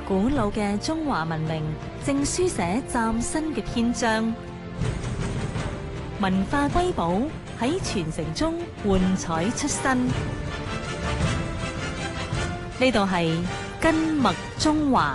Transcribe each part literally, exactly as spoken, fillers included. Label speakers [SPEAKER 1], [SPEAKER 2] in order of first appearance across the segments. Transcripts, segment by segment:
[SPEAKER 1] 古老嘅中華文明正書寫嶄新嘅篇章，文化瑰寶喺傳承中喚彩出新。呢度係根脈中華。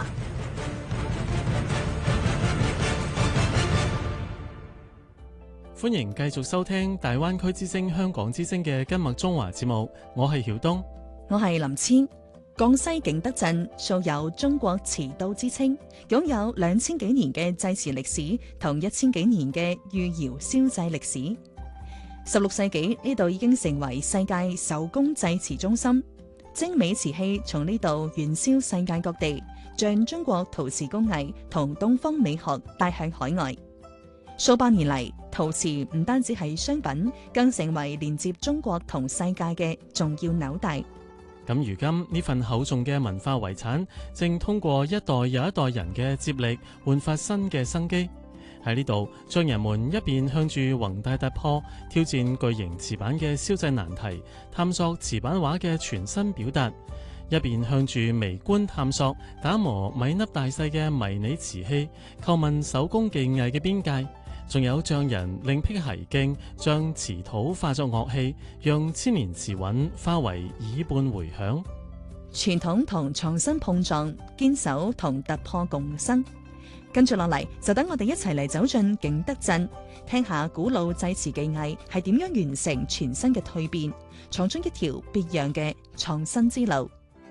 [SPEAKER 2] 歡迎繼續收聽大灣區之聲、香港之聲嘅根脈中華節目，我係曉東，
[SPEAKER 3] 我係林千。江西景德鎮素有中國瓷都之稱，擁有兩千幾年嘅製瓷歷史同一千幾年嘅御窯燒製歷史。十六世紀呢度已經成為世界手工製瓷中心，精美瓷器從呢度遠銷世界各地，將中國陶瓷工藝同東方美學帶向海外。數百年嚟，陶瓷唔單止係商品，更成為連接中國同世界嘅重要紐帶。
[SPEAKER 2] 咁如今呢份厚重嘅文化遺產，正通過一代又一代人嘅接力，煥發新嘅生機。喺呢度，匠人們一邊向住宏大突破，挑戰巨型瓷板嘅燒製難題，探索瓷板畫嘅全新表達；一邊向住微觀探索，打磨米粒大細嘅迷你瓷器，叩問手工技藝嘅邊界。仲有匠人另辟蹊徑，將瓷土化作樂器，讓千年瓷韻化為耳畔回響。
[SPEAKER 3] 傳統同創新碰撞，堅守同突破共生。跟住落嚟，就等我哋一齊嚟走進景德鎮，聽下古老製瓷技藝係點樣完成全新嘅蛻變，闖出一條別樣嘅創新之路。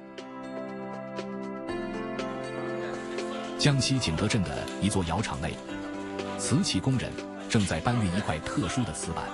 [SPEAKER 4] 江西景德鎮的一座窯廠內，瓷器工人正在搬運一塊特殊的瓷板。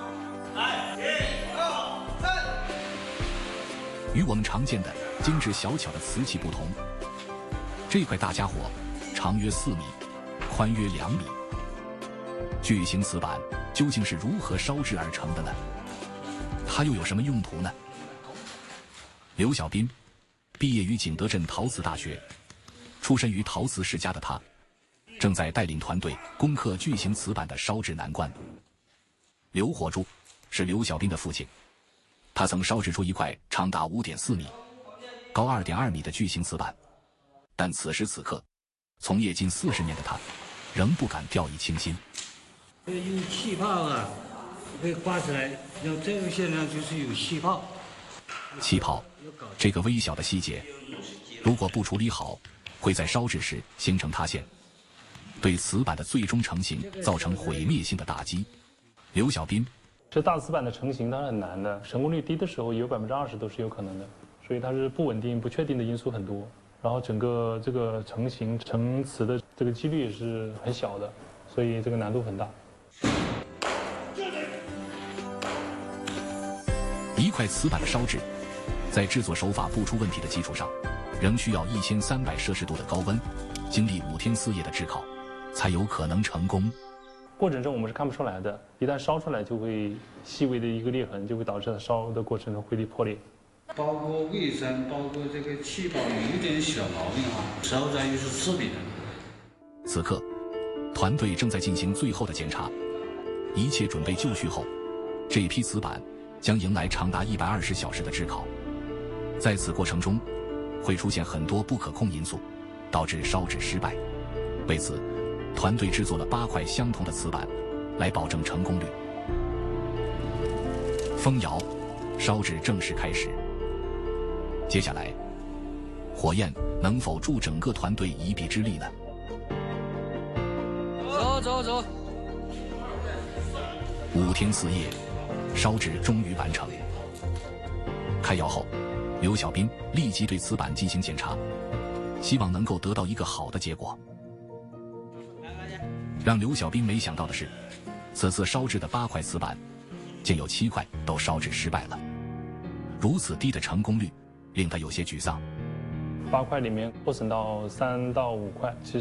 [SPEAKER 4] 與我們常見的精緻小巧的瓷器不同，這塊大家伙長約四米，寬約兩米。巨型瓷板究竟是如何燒製而成的呢？它又有什麼用途呢？劉小斌畢業於景德鎮陶瓷大學，出身於陶瓷世家的他，正在帶領團隊攻克巨型瓷板的燒製難關。劉火柱是劉小斌的父親，他曾燒製出一塊長達五點四米、高二點二米的巨型瓷板，但此時此刻，從業近四十年的他，仍不敢掉以輕心。
[SPEAKER 5] 有氣泡啊，可以掛起來，像這個現象就是有氣泡。
[SPEAKER 4] 氣泡這個微小的細節，如果不處理好，會在燒製時形成塌陷，對瓷板的最終成型造成毀滅性的打擊。劉小斌，
[SPEAKER 6] 這大瓷板的成型它是很難的，成功率低的時候有百分之二十都是有可能的，所以它是不穩定、不確定的因素很多。然後整個這個成型成瓷的這個幾率也是很小的，所以這個難度很大。
[SPEAKER 4] 一塊瓷板的燒製，在製作手法不出問題的基礎上，仍需要一千三百攝氏度的高溫，經歷五天四夜的炙烤，才有可能成功。
[SPEAKER 6] 過程中我們是看不出來的，一旦燒出來就會細微的一個裂痕，就會導致它燒的過程中會破裂。
[SPEAKER 5] 包括衛生，包括這個氣泡有點小毛病啊，燒在又是刺鼻的。
[SPEAKER 4] 此刻，團隊正在進行最後的檢查，一切準備就緒後，這批瓷板將迎來長達一百二十小時的炙烤。在此過程中，會出現很多不可控因素，導致燒製失敗。為此，團隊製作了八塊相同的瓷板，來保證成功率。封窯，燒製正式開始。接下來，火焰能否助整個團隊一臂之力呢？
[SPEAKER 7] 走走走！
[SPEAKER 4] 五天四夜，燒製終於完成。開窯後，劉小斌立即對瓷板進行檢查，希望能夠得到一個好的結果。讓劉小斌沒想到的是，此次燒製的八塊瓷板，竟有七塊都燒製失敗了。如此低的成功率，令他有些沮喪。
[SPEAKER 6] 八塊裡面破損到三到五塊，其